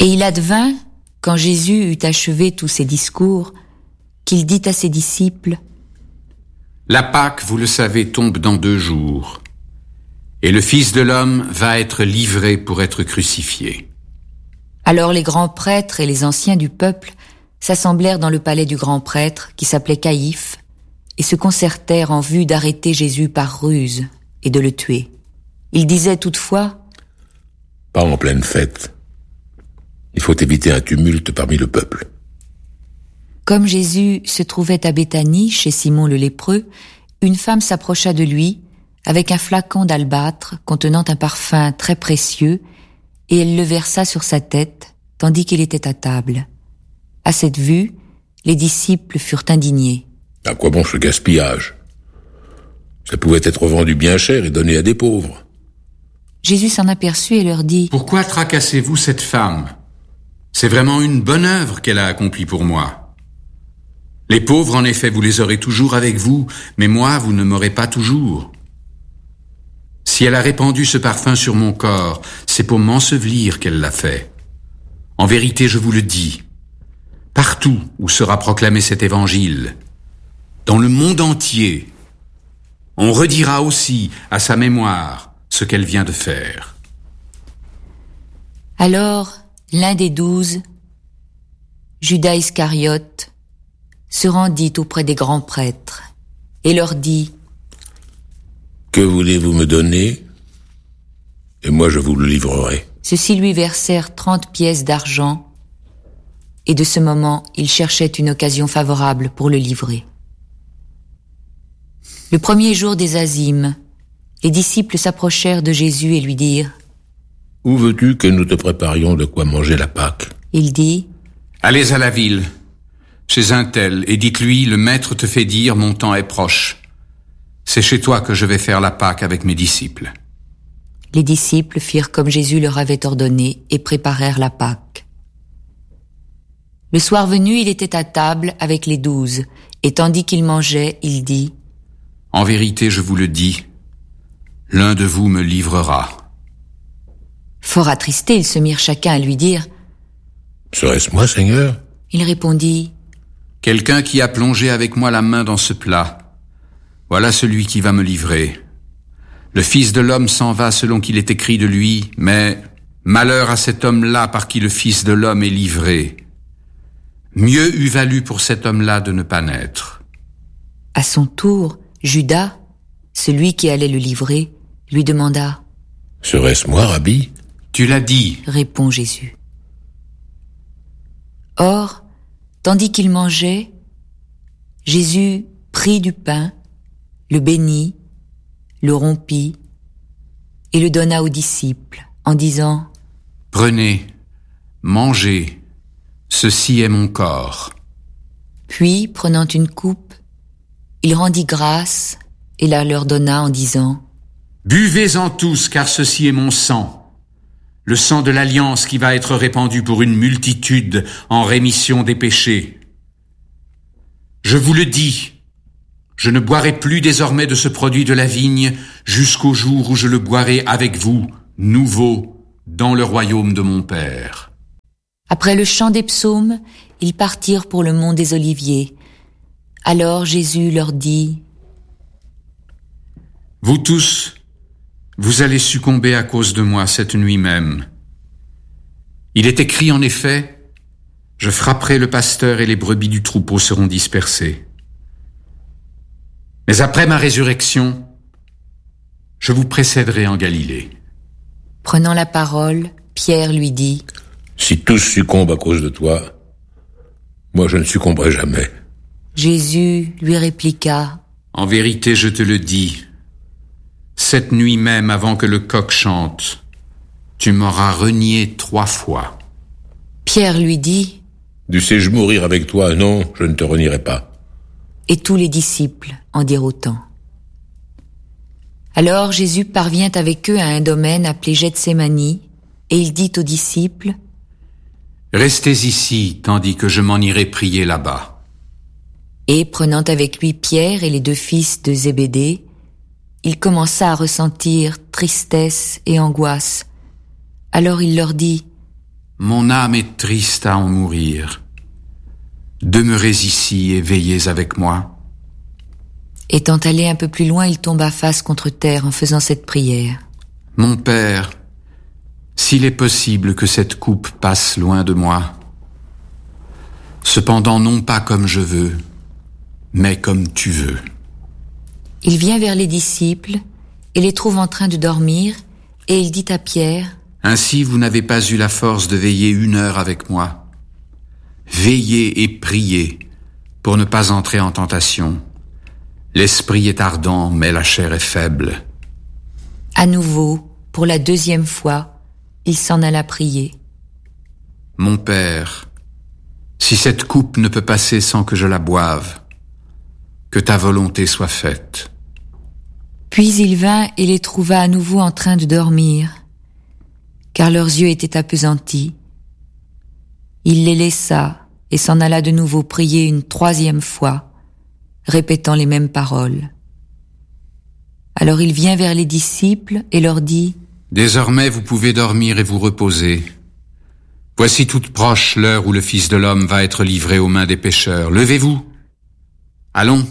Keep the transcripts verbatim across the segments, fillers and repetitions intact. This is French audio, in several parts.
Et il advint, quand Jésus eut achevé tous ses discours, qu'il dit à ses disciples : La Pâque, vous le savez, tombe dans deux jours, et le Fils de l'homme va être livré pour être crucifié. Alors les grands prêtres et les anciens du peuple s'assemblèrent dans le palais du grand prêtre, qui s'appelait Caïphe, et se concertèrent en vue d'arrêter Jésus par ruse et de le tuer. Ils disaient toutefois : Pas en pleine fête. Il faut éviter un tumulte parmi le peuple. Comme Jésus se trouvait à Béthanie, chez Simon le lépreux, une femme s'approcha de lui avec un flacon d'albâtre contenant un parfum très précieux, et elle le versa sur sa tête, tandis qu'il était à table. À cette vue, les disciples furent indignés. À quoi bon ce gaspillage ? Ça pouvait être vendu bien cher et donné à des pauvres. Jésus s'en aperçut et leur dit : Pourquoi tracassez-vous cette femme ? C'est vraiment une bonne œuvre qu'elle a accomplie pour moi. Les pauvres, en effet, vous les aurez toujours avec vous, mais moi, vous ne m'aurez pas toujours. Si elle a répandu ce parfum sur mon corps, c'est pour m'ensevelir qu'elle l'a fait. En vérité, je vous le dis, partout où sera proclamé cet évangile, dans le monde entier, on redira aussi à sa mémoire ce qu'elle vient de faire. Alors, l'un des douze, Judas Iscariote, se rendit auprès des grands prêtres et leur dit : Que voulez-vous me donner ? Et moi je vous le livrerai. Ceux-ci lui versèrent trente pièces d'argent, et de ce moment, il cherchait une occasion favorable pour le livrer. Le premier jour des Azymes, les disciples s'approchèrent de Jésus et lui dirent : Où veux-tu que nous te préparions de quoi manger la Pâque ? Il dit : Allez à la ville, chez un tel, et dites-lui, le maître te fait dire, mon temps est proche. C'est chez toi que je vais faire la Pâque avec mes disciples. Les disciples firent comme Jésus leur avait ordonné et préparèrent la Pâque. Le soir venu, il était à table avec les douze, et tandis qu'il mangeait, il dit : En vérité, je vous le dis, l'un de vous me livrera. Fort attristés, ils se mirent chacun à lui dire : Serait-ce moi, Seigneur ? Il répondit : Quelqu'un qui a plongé avec moi la main dans ce plat, voilà celui qui va me livrer. Le Fils de l'homme s'en va selon qu'il est écrit de lui, mais malheur à cet homme-là par qui le Fils de l'homme est livré. Mieux eût valu pour cet homme-là de ne pas naître. À son tour, Judas, celui qui allait le livrer, lui demanda : Serait-ce moi, Rabbi ? Tu l'as dit, répond Jésus. Or, tandis qu'il mangeait, Jésus prit du pain, le bénit, le rompit et le donna aux disciples en disant : Prenez, mangez, ceci est mon corps. Puis, prenant une coupe, il rendit grâce et la leur donna en disant : Buvez-en tous, car ceci est mon sang, le sang de l'alliance qui va être répandu pour une multitude en rémission des péchés. Je vous le dis, je ne boirai plus désormais de ce produit de la vigne jusqu'au jour où je le boirai avec vous, nouveau, dans le royaume de mon Père. Après le chant des psaumes, ils partirent pour le mont des Oliviers. Alors Jésus leur dit : Vous tous, vous allez succomber à cause de moi cette nuit même. Il est écrit en effet, je frapperai le pasteur et les brebis du troupeau seront dispersées. Mais après ma résurrection, je vous précéderai en Galilée. Prenant la parole, Pierre lui dit : Si tous succombent à cause de toi, moi je ne succomberai jamais. Jésus lui répliqua : En vérité, je te le dis, cette nuit même avant que le coq chante, tu m'auras renié trois fois. Pierre lui dit : Dussé-je mourir avec toi ? Non, je ne te renierai pas. Et tous les disciples en dirent autant. Alors Jésus parvient avec eux à un domaine appelé Gethsémani, et il dit aux disciples : Restez ici, tandis que je m'en irai prier là-bas. Et prenant avec lui Pierre et les deux fils de Zébédée, il commença à ressentir tristesse et angoisse. Alors il leur dit : mon âme est triste à en mourir. Demeurez ici et veillez avec moi. » Étant allé un peu plus loin, il tomba face contre terre en faisant cette prière. « Mon Père, s'il est possible que cette coupe passe loin de moi, cependant non pas comme je veux, mais comme tu veux. » Il vient vers les disciples et les trouve en train de dormir, et il dit à Pierre: « Ainsi vous n'avez pas eu la force de veiller une heure avec moi. Veillez et priez pour ne pas entrer en tentation. L'esprit est ardent, mais la chair est faible. » À nouveau, pour la deuxième fois, il s'en alla prier. « Mon Père, si cette coupe ne peut passer sans que je la boive, que ta volonté soit faite. » Puis il vint et les trouva à nouveau en train de dormir, car leurs yeux étaient appesantis. Il les laissa et s'en alla de nouveau prier une troisième fois, répétant les mêmes paroles. Alors il vient vers les disciples et leur dit: « Désormais vous pouvez dormir et vous reposer. Voici toute proche l'heure où le Fils de l'homme va être livré aux mains des pécheurs. Levez-vous. Allons.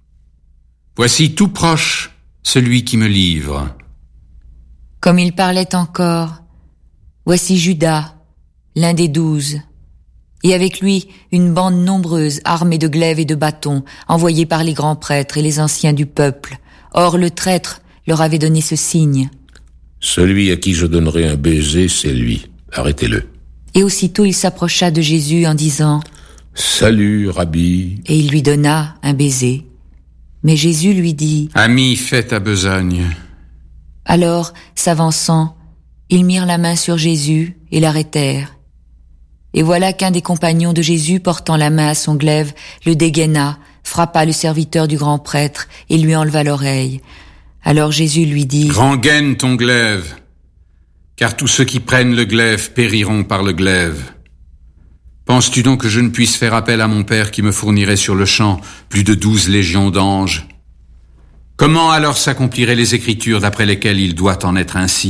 Voici tout proche celui qui me livre. » Comme il parlait encore, voici Judas, l'un des douze, et avec lui une bande nombreuse armée de glaives et de bâtons, envoyés par les grands prêtres et les anciens du peuple. Or le traître leur avait donné ce signe: « Celui à qui je donnerai un baiser, c'est lui. Arrêtez-le. » Et aussitôt il s'approcha de Jésus en disant: « Salut, Rabbi. » Et il lui donna un baiser. Mais Jésus lui dit: « Ami, fais ta besogne. » Alors, s'avançant, ils mirent la main sur Jésus et l'arrêtèrent. Et voilà qu'un des compagnons de Jésus, portant la main à son glaive, le dégaina, frappa le serviteur du grand prêtre et lui enleva l'oreille. Alors Jésus lui dit: « Rengaine ton glaive, car tous ceux qui prennent le glaive périront par le glaive. Penses-tu donc que je ne puisse faire appel à mon Père qui me fournirait sur le champ plus de douze légions d'anges? Comment alors s'accompliraient les Écritures d'après lesquelles il doit en être ainsi? »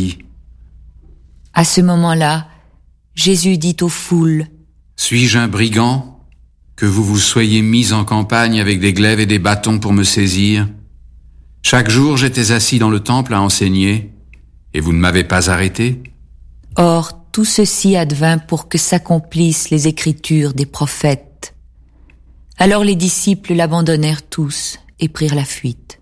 À ce moment-là, Jésus dit aux foules: « Suis-je un brigand, que vous vous soyez mis en campagne avec des glaives et des bâtons pour me saisir? Chaque jour j'étais assis dans le temple à enseigner, et vous ne m'avez pas arrêté? » Or, tout ceci advint pour que s'accomplissent les Écritures des prophètes. Alors les disciples l'abandonnèrent tous et prirent la fuite.